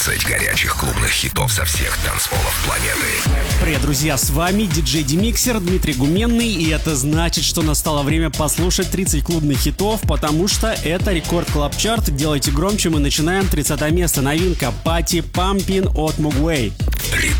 30 горячих клубных хитов со всех танцполов планеты. Привет, друзья, с вами диджей Демиксер, Дмитрий Гуменный, и это значит, что настало время послушать 30 клубных хитов, потому что это Рекорд Клаб Чарт. Делайте громче, мы начинаем. 30 место, новинка Party Pumpin' от Mogwai.